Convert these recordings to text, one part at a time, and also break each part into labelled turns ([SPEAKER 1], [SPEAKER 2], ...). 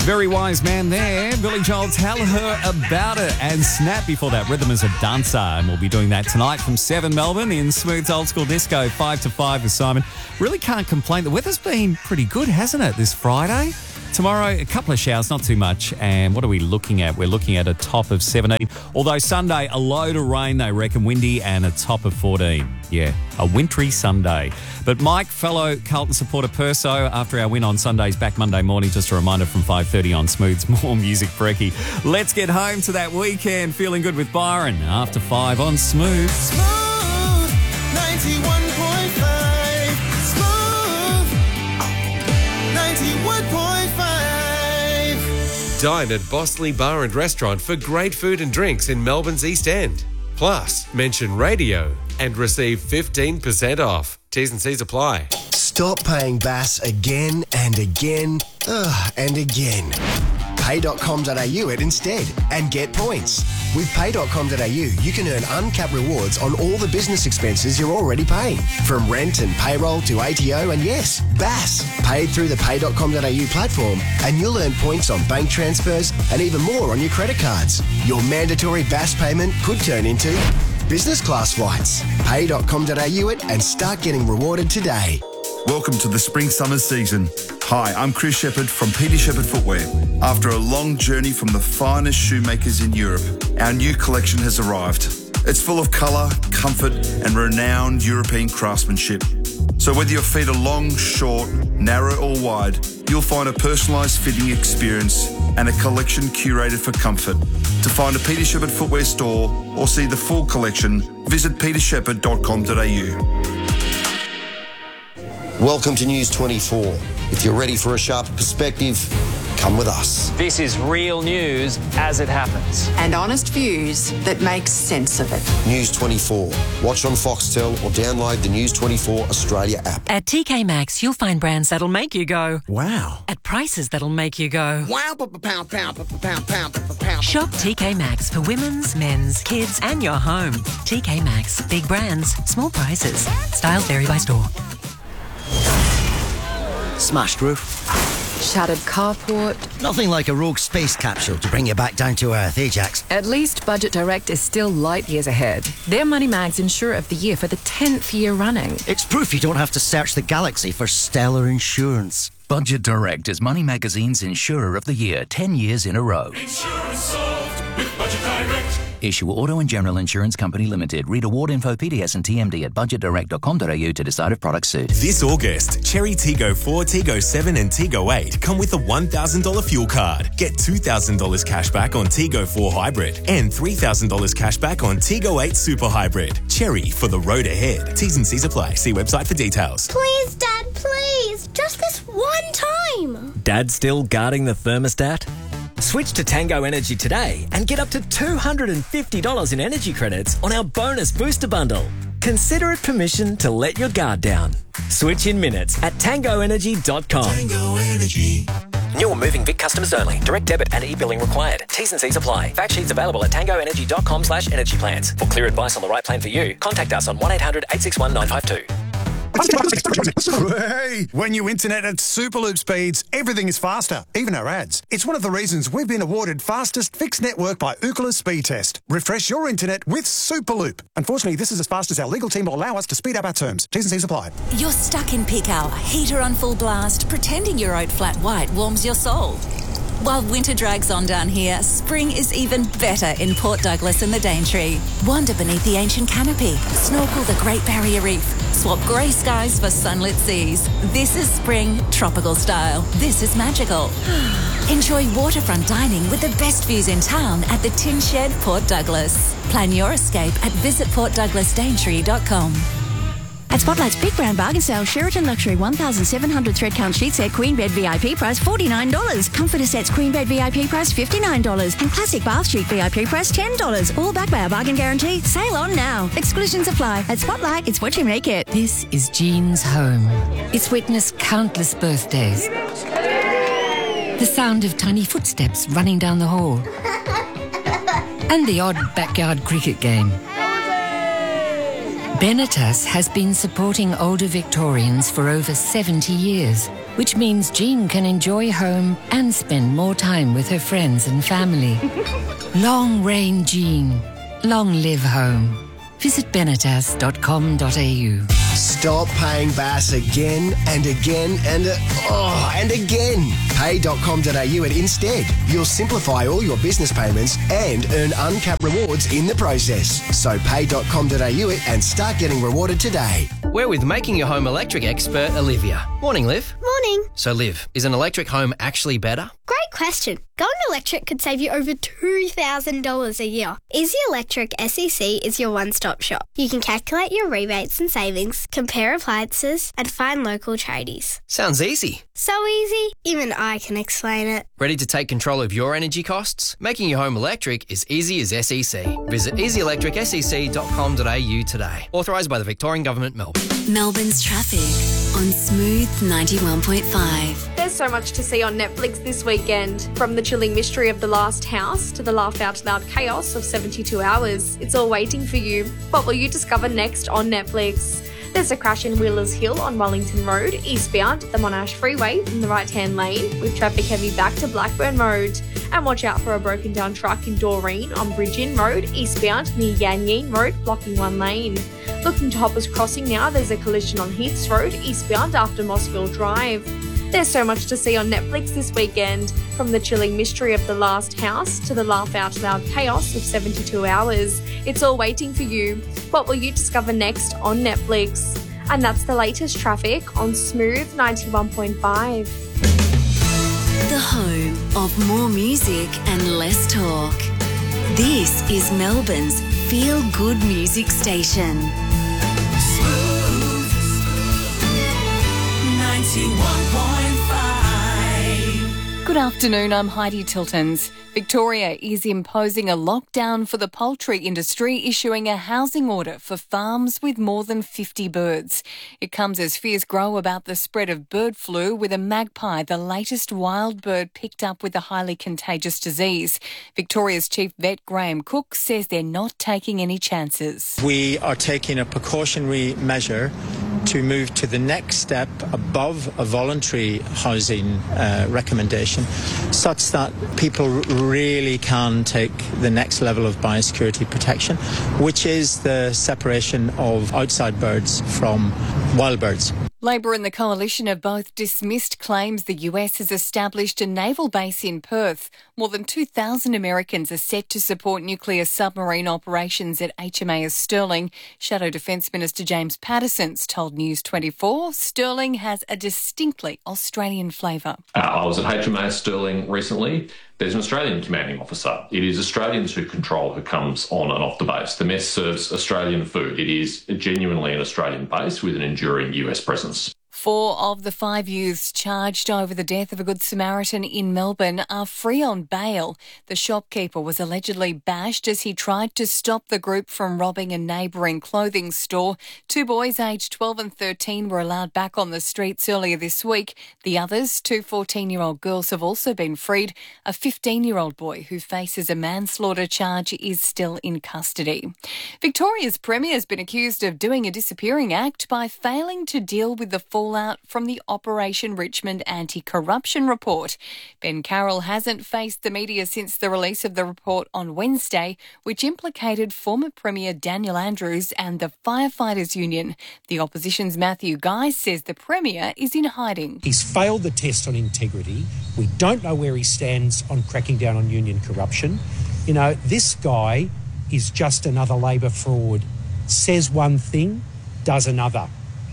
[SPEAKER 1] Very wise man there. Billy Joel, Tell Her About It. And Snap before that, Rhythm as a Dancer. And we'll be doing that tonight from 7 Melbourne in Smooth's Old School Disco, 5 to 5 with Simon. Really can't complain. The weather's been pretty good, hasn't it, this Friday? Tomorrow, a couple of showers, not too much. And what are we looking at? We're looking at a top of 17. Although Sunday, a load of rain, they reckon, windy, and a top of 14. Yeah, a wintry Sunday. But Mike, fellow Carlton supporter Perso, after our win on Sunday's back Monday morning, just a reminder from 5:30 on Smooth's More Music Brekkie. Let's get home to that weekend feeling good with Byron after 5 on Smooth.
[SPEAKER 2] Smooth 91.5. Smooth 91.5.
[SPEAKER 3] Dine at Bossley Bar and Restaurant for great food and drinks in Melbourne's East End. Plus, mention radio and receive 15% off. T's and C's apply.
[SPEAKER 4] Stop paying BAS again and again and again. Pay.com.au it instead and get points. With Pay.com.au, you can earn uncapped rewards on all the business expenses you're already paying. From rent and payroll to ATO and yes, BAS. Paid through the Pay.com.au platform and you'll earn points on bank transfers and even more on your credit cards. Your mandatory BAS payment could turn into business class flights. Pay.com.au it and start getting rewarded today.
[SPEAKER 5] Welcome to the spring-summer season. Hi, I'm Chris Shepherd from Peter Shepherd Footwear. After a long journey from the finest shoemakers in Europe, our new collection has arrived. It's full of colour, comfort and renowned European craftsmanship. So whether your feet are long, short, narrow or wide, you'll find a personalised fitting experience and a collection curated for comfort. To find a Peter Shepherd Footwear store or see the full collection, visit petershepherd.com.au.
[SPEAKER 4] Welcome to News 24. If you're ready for a sharper perspective, come with us.
[SPEAKER 6] This is real news as it happens.
[SPEAKER 7] And honest views that make sense of it.
[SPEAKER 4] News 24. Watch on Foxtel or download the News 24 Australia app.
[SPEAKER 8] At TK Maxx, you'll find brands that'll make you go,
[SPEAKER 9] wow.
[SPEAKER 8] At prices that'll make you go,
[SPEAKER 9] wow, pound.
[SPEAKER 8] Shop TK Maxx for women's, men's, kids and your home. TK Maxx. Big brands, small prices. Styles vary by store.
[SPEAKER 9] Smashed roof.
[SPEAKER 7] Shattered carport.
[SPEAKER 9] Nothing like a rogue space capsule to bring you back down to earth, eh, Jax?
[SPEAKER 7] At least Budget Direct is still light years ahead. They're Moneymags Insurer of the Year for the 10th year running.
[SPEAKER 9] It's proof you don't have to search the galaxy for stellar insurance.
[SPEAKER 10] Budget Direct is Money Magazine's Insurer of the Year 10 years in a row.
[SPEAKER 11] Insurance solved with Budget Direct.
[SPEAKER 10] Issue Auto and General Insurance Company Limited. Read award info, PDS and TMD at budgetdirect.com.au to decide if products suit.
[SPEAKER 12] This August, Cherry Tiggo 4, Tiggo 7 and Tiggo 8 come with a $1,000 fuel card. Get $2,000 cash back on Tiggo 4 Hybrid and $3,000 cash back on Tiggo 8 Super Hybrid. Cherry for the road ahead. T's and C's apply. See website for details.
[SPEAKER 13] Please, Dad, please. Just this one time.
[SPEAKER 6] Dad still guarding the thermostat? Switch to Tango Energy today and get up to $250 in energy credits on our bonus booster bundle. Consider it permission to let your guard down. Switch in minutes at tangoenergy.com.
[SPEAKER 11] Tango Energy.
[SPEAKER 6] New or moving Vic customers only. Direct debit and e-billing required. T's and C's apply. Fact sheets available at tangoenergy.com/energy plans. For clear advice on the right plan for you, contact us on 1-800-861-952.
[SPEAKER 14] Hey, when you internet at Superloop speeds, everything is faster, even our ads. It's one of the reasons we've been awarded fastest fixed network by Ookla Speed Test. Refresh your internet with Superloop. Unfortunately, this is as fast as our legal team will allow us to speed up our terms. T's and C's apply.
[SPEAKER 15] You're stuck in peak hour, heater on full blast, pretending your oat flat white warms your soul. While winter drags on down here, spring is even better in Port Douglas and the Daintree. Wander beneath the ancient canopy, snorkel the Great Barrier Reef, swap grey skies for sunlit seas. This is spring, tropical style. This is magical. Enjoy waterfront dining with the best views in town at the Tin Shed, Port Douglas. Plan your escape at visitportdouglasdaintree.com.
[SPEAKER 16] At Spotlight's Big Brand Bargain Sale, Sheraton Luxury 1,700 thread count sheet set queen bed VIP price $49. Comforter sets queen bed VIP price $59. And classic bath sheet VIP price $10. All backed by our bargain guarantee. Sale on now. Exclusions apply. At Spotlight, it's what you make it.
[SPEAKER 8] This is Jean's home. It's witnessed countless birthdays. The sound of tiny footsteps running down the hall. And the odd backyard cricket game. Benetas has been supporting older Victorians for over 70 years. which means Jean can enjoy home and spend more time with her friends and family. Long reign Jean. Long live home. Visit benetas.com.au.
[SPEAKER 4] Stop paying Bass again and again and again. Pay.com.au and instead. You'll simplify all your business payments and earn uncapped rewards in the process. So pay.com.au and start getting rewarded today.
[SPEAKER 17] We're with Making Your Home Electric expert Olivia. Morning, Liv.
[SPEAKER 13] Morning.
[SPEAKER 17] So, Liv, is an electric home actually better?
[SPEAKER 13] Great question. Going electric could save you over $2,000 a year. Easy Electric SEC is your one-stop shop. You can calculate your rebates and savings, compare appliances, and find local tradies.
[SPEAKER 17] Sounds easy.
[SPEAKER 13] So easy, even I can explain it.
[SPEAKER 17] Ready to take control of your energy costs? Making your home electric is easy as SEC. Visit easyelectricsec.com.au today. Authorised by the Victorian Government, Melbourne.
[SPEAKER 18] Melbourne's traffic on Smooth 91.5.
[SPEAKER 19] There's so much to see on Netflix this weekend. From the chilling mystery of The Last House to the laugh out loud chaos of 72 Hours. It's all waiting for you. What will you discover next on Netflix? There's a crash in Wheelers Hill on Wellington Road, eastbound at the Monash Freeway in the right-hand lane, with traffic heavy back to Blackburn Road. And watch out for a broken down truck in Doreen on Bridge Inn Road, eastbound near Yan Yean Road, blocking one lane. Looking to Hoppers Crossing now, there's a collision on Heaths Road, eastbound after Mossville Drive. There's so much to see on Netflix this weekend, from the chilling mystery of The Last House to the laugh out loud chaos of 72 Hours. It's all waiting for you. What will you discover next on Netflix? And that's the latest traffic on Smooth 91.5.
[SPEAKER 18] The home of more music and less talk. This is Melbourne's feel-good music station.
[SPEAKER 11] Smooth 91.5.
[SPEAKER 20] Good afternoon, I'm Heidi Tiltons. Victoria is imposing a lockdown for the poultry industry, issuing a housing order for farms with more than 50 birds. It comes as fears grow about the spread of bird flu, with a magpie, the latest wild bird picked up with a highly contagious disease. Victoria's Chief Vet Graham Cook says they're not taking any chances.
[SPEAKER 21] We are taking a precautionary measure to move to the next step above a voluntary housing recommendation, such that people really can take the next level of biosecurity protection, which is the separation of outside birds from wild birds.
[SPEAKER 20] Labor and the Coalition have both dismissed claims the US has established a naval base in Perth. More than 2,000 Americans are set to support nuclear submarine operations at HMAS Stirling. Shadow Defence Minister James Patterson's told News 24 Stirling has a distinctly Australian flavour.
[SPEAKER 22] I was at HMAS Stirling recently. There's an Australian commanding officer. It is Australians who control who comes on and off the base. The mess serves Australian food. It is genuinely an Australian base with an enduring US presence.
[SPEAKER 20] 4 of the 5 youths charged over the death of a Good Samaritan in Melbourne are free on bail. The shopkeeper was allegedly bashed as he tried to stop the group from robbing a neighbouring clothing store. 2 boys aged 12 and 13 were allowed back on the streets earlier this week. The others, 2 14-year-old girls, have also been freed. A 15-year-old boy who faces a manslaughter charge is still in custody. Victoria's Premier has been accused of doing a disappearing act by failing to deal with the fallout from the Operation Richmond anti-corruption report. Ben Carroll hasn't faced the media since the release of the report on Wednesday, which implicated former Premier Daniel Andrews and the Firefighters Union. The opposition's Matthew Guy says the Premier is in hiding.
[SPEAKER 23] He's failed the test on integrity. We don't know where he stands on cracking down on union corruption. You know, this guy is just another Labor fraud. Says one thing, does another.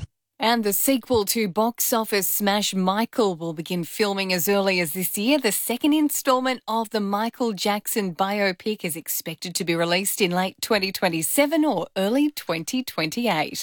[SPEAKER 20] And the sequel to box office smash Michael will begin filming as early as this year. The second instalment of the Michael Jackson biopic is expected to be released in late 2027 or early 2028.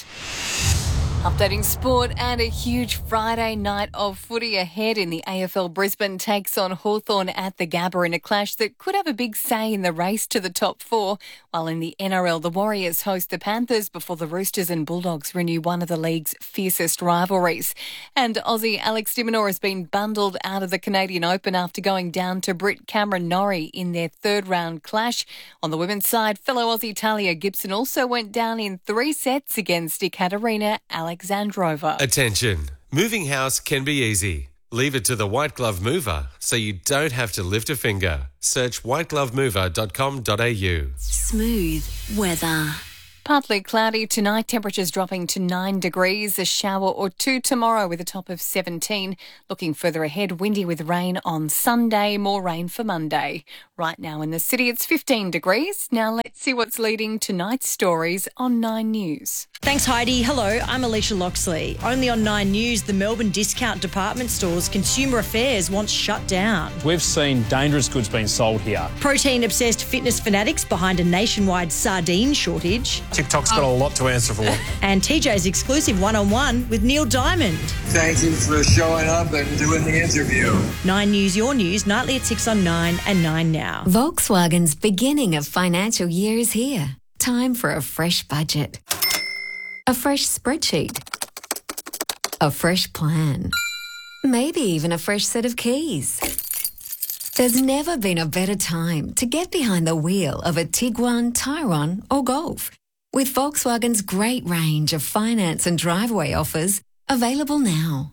[SPEAKER 20] Updating sport, and a huge Friday night of footy ahead in the AFL. Brisbane takes on Hawthorn at the Gabba in a clash that could have a big say in the race to the top 4, while in the NRL the Warriors host the Panthers before the Roosters and Bulldogs renew one of the league's fiercest rivalries. And Aussie Alex de Minaur has been bundled out of the Canadian Open after going down to Brit Cameron Norrie in their third round clash. On the women's side, fellow Aussie Talia Gibson also went down in 3 sets against Ekaterina Alexandrova.
[SPEAKER 3] Attention. Moving house can be easy. Leave it to the White Glove Mover so you don't have to lift a finger. Search whiteglovemover.com.au.
[SPEAKER 18] Smooth weather.
[SPEAKER 20] Partly cloudy tonight, temperatures dropping to 9 degrees, a shower or two tomorrow with a top of 17. Looking further ahead, windy with rain on Sunday, more rain for Monday. Right now in the city, it's 15 degrees. Now let's see what's leading tonight's stories on 9 News.
[SPEAKER 1] Thanks, Heidi. Hello, I'm Alicia Loxley. Only on 9 News, the Melbourne discount department stores Consumer Affairs wants shut down.
[SPEAKER 2] We've seen dangerous goods being sold here.
[SPEAKER 1] Protein-obsessed fitness fanatics behind a nationwide sardine shortage.
[SPEAKER 2] TikTok's got a lot to answer for.
[SPEAKER 1] And TJ's exclusive one-on-one with Neil Diamond.
[SPEAKER 5] Thank you for showing up and doing the interview.
[SPEAKER 1] 9 News, your news, nightly at 6 on 9 and 9 now.
[SPEAKER 24] Volkswagen's beginning of financial year is here. Time for a fresh budget. A fresh spreadsheet. A fresh plan. Maybe even a fresh set of keys. There's never been a better time to get behind the wheel of a Tiguan, Tyrone or Golf. With Volkswagen's great range of finance and driveway offers available now.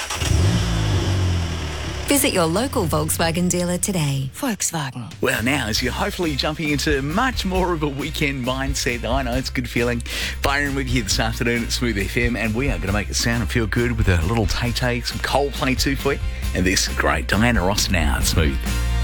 [SPEAKER 24] Visit your local Volkswagen dealer today.
[SPEAKER 1] Volkswagen.
[SPEAKER 25] Well, now, as you're hopefully jumping into much more of a weekend mindset, I know it's a good feeling. Byron with you this afternoon at Smooth FM, and we are going to make it sound and feel good with a little Tay-Tay, some Coldplay too for you. And this is great. Diana Ross now at Smooth.